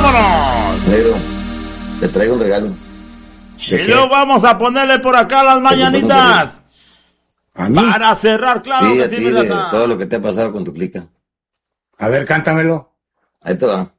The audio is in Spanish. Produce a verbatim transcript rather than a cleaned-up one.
vámonos. Negro, te traigo un regalo. Y luego vamos a ponerle por acá las mañanitas. ¿A mí? Para cerrar, claro Sí, que a sí, ti, mi de raza. todo lo que te ha pasado con tu clica. A ver, cántamelo. Ahí te va.